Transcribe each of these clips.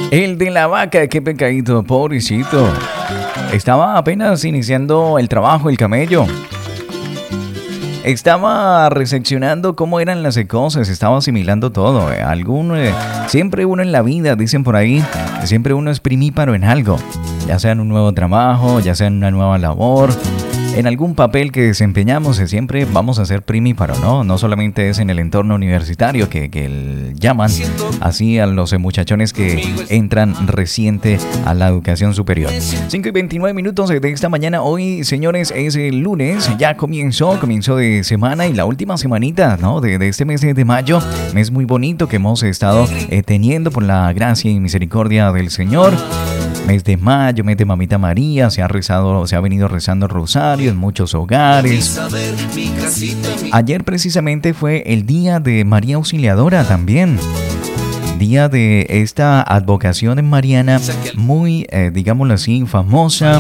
El de la vaca, qué pecadito, pobrecito. Estaba apenas iniciando el trabajo, el camello. Estaba recepcionando cómo eran las cosas, estaba asimilando todo. Siempre uno en la vida, dicen por ahí, siempre uno es primíparo en algo. Ya sea en un nuevo trabajo, ya sea en una nueva labor, en algún papel que desempeñamos, siempre vamos a ser primíparo, ¿no? No solamente es en el entorno universitario que llaman así a los muchachones que entran reciente a la educación superior. 5:29 de esta mañana. Hoy, señores, es el lunes, ya comenzó de semana y la última semanita, ¿no? de este mes de mayo, mes muy bonito que hemos estado teniendo por la gracia y misericordia del Señor. Mes de mayo, mes de Mamita María, se ha venido rezando el rosario en muchos hogares. Ayer precisamente fue el día de María Auxiliadora también. Día de esta advocación mariana muy, digámoslo así, famosa,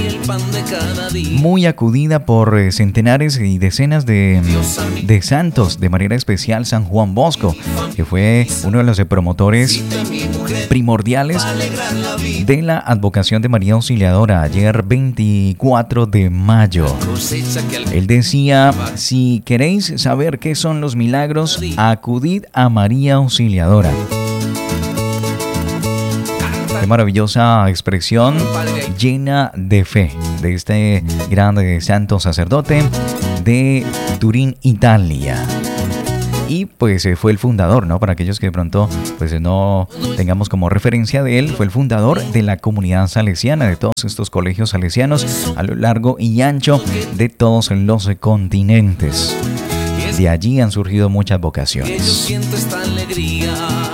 muy acudida por centenares y decenas de santos, de manera especial San Juan Bosco, que fue uno de los promotores primordiales de la advocación de María Auxiliadora, ayer 24 de mayo. Él decía: si queréis saber qué son los milagros, acudid a María Auxiliadora. Qué maravillosa expresión llena de fe de este grande santo sacerdote de Turín, Italia. Y pues fue el fundador, ¿no? Para aquellos que de pronto pues no tengamos como referencia de él, fue el fundador de la comunidad salesiana, de todos estos colegios salesianos a lo largo y ancho de todos los continentes. De allí han surgido muchas vocaciones. Yo siento esta alegría.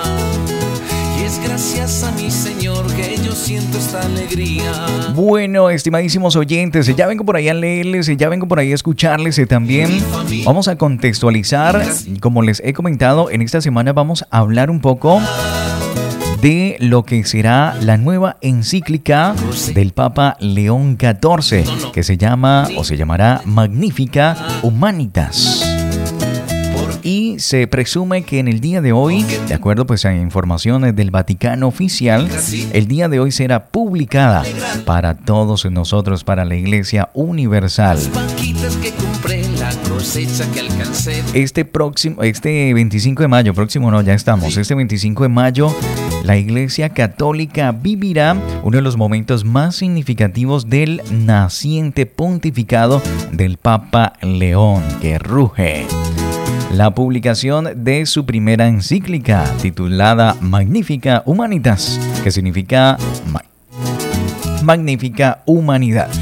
Gracias a mi Señor que yo siento esta alegría. Bueno, estimadísimos oyentes, ya vengo por ahí a leerles, ya vengo por ahí a escucharles también. Vamos a contextualizar, como les he comentado, en esta semana vamos a hablar un poco de lo que será la nueva encíclica del Papa León XIV, que se llamará Magnificat Humanitas. Y se presume que en el día de hoy, de acuerdo pues a informaciones del Vaticano oficial, el día de hoy será publicada para todos nosotros, para la Iglesia Universal. Este 25 de mayo, este 25 de mayo, la Iglesia Católica vivirá uno de los momentos más significativos del naciente pontificado del Papa León, que ruge. La publicación de su primera encíclica, titulada Magnificat Humanitas, que significa Magnífica Humanidad.